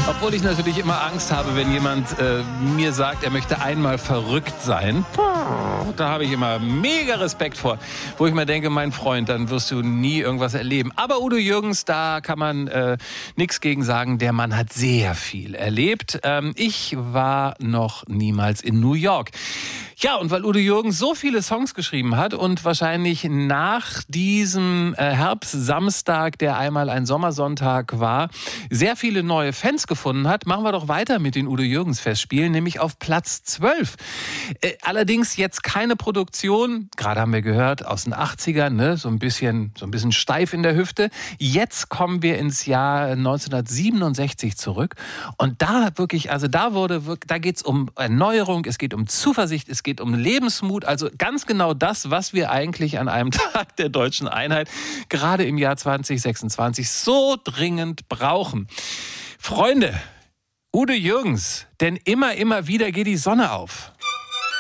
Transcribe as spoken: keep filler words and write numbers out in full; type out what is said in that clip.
Obwohl ich natürlich immer Angst habe, wenn jemand äh, mir sagt, er möchte einmal verrückt sein. Da habe ich immer mega Respekt vor. Wo ich mir denke, mein Freund, dann wirst du nie irgendwas erleben. Aber Udo Jürgens, da kann man äh, nichts gegen sagen. Der Mann hat sehr viel erlebt. Ähm, ich war noch niemals in New York. Ja, und weil Udo Jürgens so viele Songs geschrieben hat und wahrscheinlich nach diesem äh, Herbstsamstag, der einmal ein Sommersonntag war, sehr viele neue Fans gefunden hat, machen wir doch weiter mit den Udo Jürgens Festspielen, nämlich auf Platz zwölf. Äh, allerdings jetzt keine Produktion, gerade haben wir gehört, aus den achtzigern, ne, so ein bisschen, so ein bisschen steif in der Hüfte. Jetzt kommen wir ins Jahr neunzehnhundertsiebenundsechzig zurück und da wirklich, also da wurde, da geht's um Erneuerung, es geht um Zuversicht, es geht um Lebensmut, also ganz genau das, was wir eigentlich an einem Tag der deutschen Einheit gerade im Jahr zwanzig sechsundzwanzig so dringend brauchen. Freunde, Udo Jürgens, denn immer, immer wieder geht die Sonne auf.